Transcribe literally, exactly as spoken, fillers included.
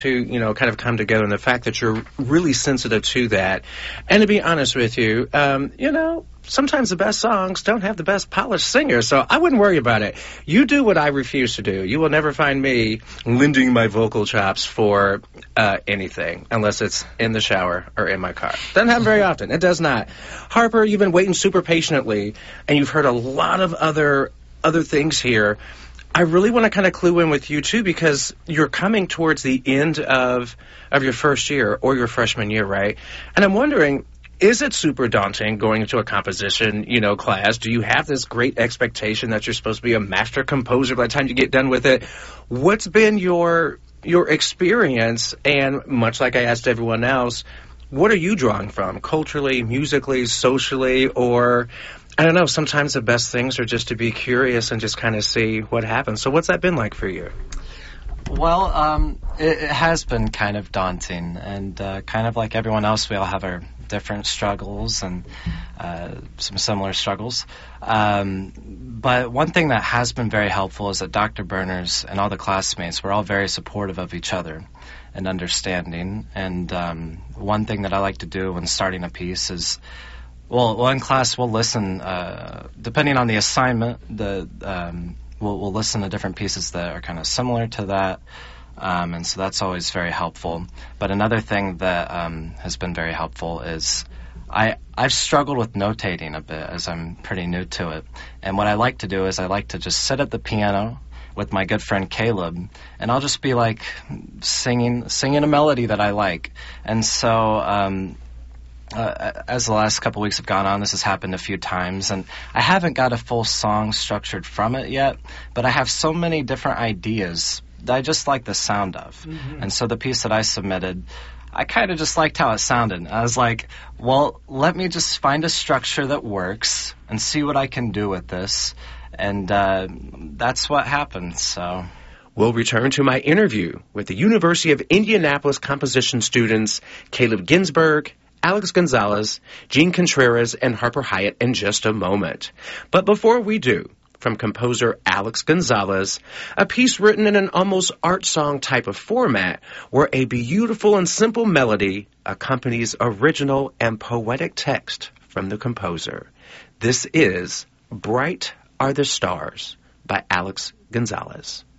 to, you know, kind of come together, and the fact that you're really sensitive to that. And to be honest with you, um, you know, sometimes the best songs don't have the best polished singer, so I wouldn't worry about it. You do what I refuse to do. You will never find me lending my vocal chops for uh, anything, unless it's in the shower or in my car. Doesn't happen very often. It does not. Harper, you've been waiting super patiently, and you've heard a lot of other other things here. I really want to kind of clue in with you, too, because you're coming towards the end of of your first year or your freshman year, right? And I'm wondering, is it super daunting going into a composition, you know, class? Do you have this great expectation that you're supposed to be a master composer by the time you get done with it? What's been your your experience? And much like I asked everyone else, what are you drawing from culturally, musically, socially, or... I don't know, sometimes the best things are just to be curious and just kind of see what happens. So what's that been like for you? Well, um, it, it has been kind of daunting, and uh, kind of like everyone else, we all have our different struggles and uh, some similar struggles. Um, but one thing that has been very helpful is that Doctor Berners and all the classmates were all very supportive of each other and understanding. And um, one thing that I like to do when starting a piece is Well, well, in class, we'll listen, uh, depending on the assignment, the um, we'll, we'll listen to different pieces that are kind of similar to that, um, and so that's always very helpful. But another thing that um, has been very helpful is I, I've struggled with notating a bit, as I'm pretty new to it. And what I like to do is I like to just sit at the piano with my good friend Caleb, and I'll just be, like, singing, singing a melody that I like. And so... Um, Uh, as the last couple weeks have gone on, this has happened a few times, and I haven't got a full song structured from it yet, but I have so many different ideas that I just like the sound of. Mm-hmm. And so the piece that I submitted, I kind of just liked how it sounded. I was like, well, let me just find a structure that works and see what I can do with this. And uh, that's what happened, so... We'll return to my interview with the University of Indianapolis composition students Caleb Ginsberg, Alex Gonzalez, Gene Contreras, and Harper Hyatt in just a moment. But before we do, from composer Alex Gonzalez, a piece written in an almost art song type of format where a beautiful and simple melody accompanies original and poetic text from the composer. This is Bright Are the Stars by Alex Gonzalez.